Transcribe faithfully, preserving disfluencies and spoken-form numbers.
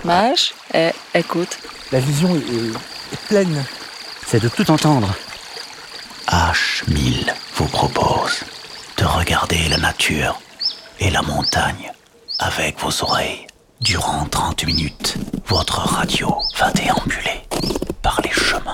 Mage et écoute. La vision est, est pleine. C'est de tout entendre. H mille vous propose de regarder la nature et la montagne avec vos oreilles. Durant trente minutes, votre radio va déambuler par les chemins